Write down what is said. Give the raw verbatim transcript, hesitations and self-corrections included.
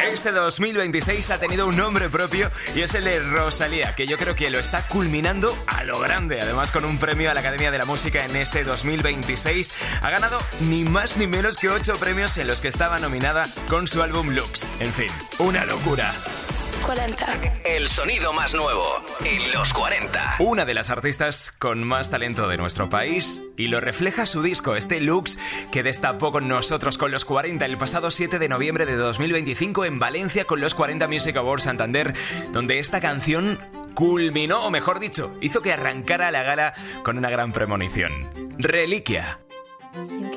Este dos mil veintiséis ha tenido un nombre propio y es el de Rosalía, que yo creo que lo está culminando a lo grande. Además, con un premio a la Academia de la Música en este dos mil veintiséis, ha ganado ni más ni menos que ocho premios en los que estaba nominada con su álbum Lux. En fin, una locura. cuarenta. El sonido más nuevo en los cuarenta. Una de las artistas con más talento de nuestro país, y lo refleja su disco, este Lux, que destapó con nosotros con los cuarenta el pasado siete de noviembre de dos mil veinticinco en Valencia con los cuarenta Music Awards Santander, donde esta canción culminó, o mejor dicho, hizo que arrancara la gala con una gran premonición. Reliquia.